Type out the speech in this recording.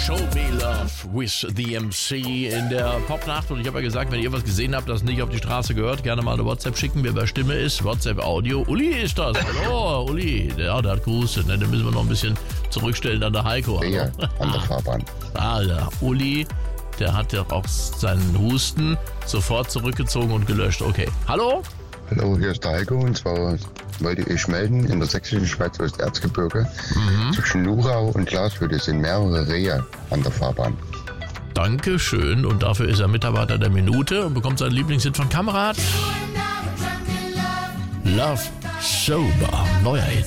Show Me Love with the MC in der Popnacht. Und ich habe ja gesagt, wenn ihr was gesehen habt, das nicht auf die Straße gehört, gerne mal eine WhatsApp schicken, wer bei Stimme ist. WhatsApp Audio. Uli ist das. Hallo, Uli. Der hat gehustet. Ne? Den müssen wir noch ein bisschen zurückstellen an der Heiko. Ja, an der Fahrbahn. Der Uli, der hat ja auch seinen Husten sofort zurückgezogen und gelöscht. Okay. Hallo? Hallo, hier ist der Heiko und zwar wollte ich melden, in der sächsischen Schweiz aus dem Erzgebirge zwischen Lurau und Glashütte sind mehrere Rehe an der Fahrbahn. Dankeschön. Und dafür ist er Mitarbeiter der Minute und bekommt seinen Lieblingshit von Kamerad. Love Sober. Neuer Hit.